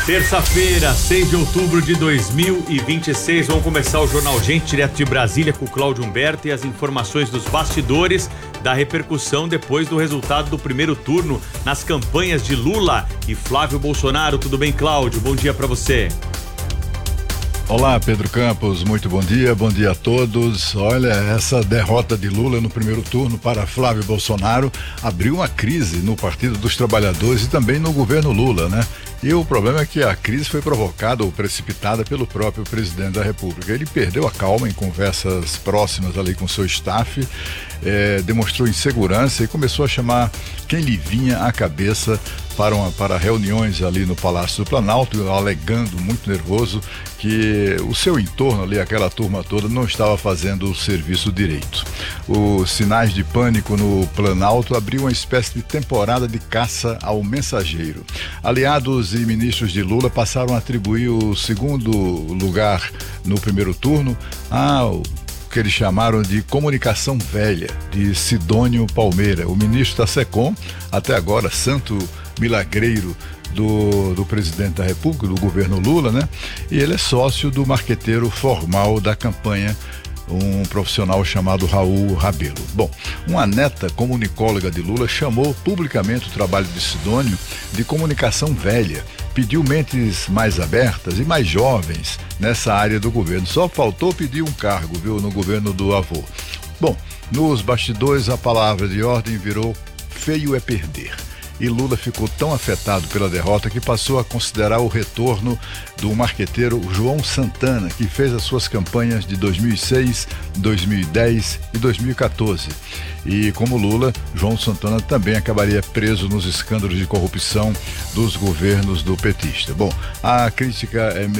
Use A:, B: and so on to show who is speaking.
A: Terça-feira, 6 de outubro de 2026, vamos começar o Jornal Gente, direto de Brasília, com o Cláudio Humberto e as informações dos bastidores da repercussão depois do resultado do primeiro turno nas campanhas de Lula e Flávio Bolsonaro. Tudo bem, Cláudio? Bom dia pra você.
B: Olá, Pedro Campos, muito bom dia a todos. Olha, essa derrota de Lula no primeiro turno para Flávio Bolsonaro abriu uma crise no Partido dos Trabalhadores e também no governo Lula, né? E o problema é que a crise foi provocada ou precipitada pelo próprio presidente da República. Ele perdeu a calma em conversas próximas ali com seu staff, demonstrou insegurança e começou a chamar quem lhe vinha à cabeça para reuniões ali no Palácio do Planalto, alegando, muito nervoso, que o seu entorno ali, aquela turma toda, não estava fazendo o serviço direito. Os sinais de pânico no Planalto abriu uma espécie de temporada de caça ao mensageiro. Aliados e ministros de Lula passaram a atribuir o segundo lugar no primeiro turno ao que eles chamaram de comunicação velha, de Sidônio Palmeira, o ministro da SECOM, até agora santo milagreiro do presidente da República, do governo Lula, né? E ele é sócio do marqueteiro formal da campanha, um profissional chamado Raul Rabelo. Bom, uma neta comunicóloga de Lula chamou publicamente o trabalho de Sidônio de comunicação velha, pediu mentes mais abertas e mais jovens nessa área do governo. Só faltou pedir um cargo, viu, no governo do avô. Bom, nos bastidores a palavra de ordem virou feio é perder. E Lula ficou tão afetado pela derrota que passou a considerar o retorno do marqueteiro João Santana, que fez as suas campanhas de 2006, 2010 e 2014. E como Lula, João Santana também acabaria preso nos escândalos de corrupção dos governos do petista. Bom, a crítica é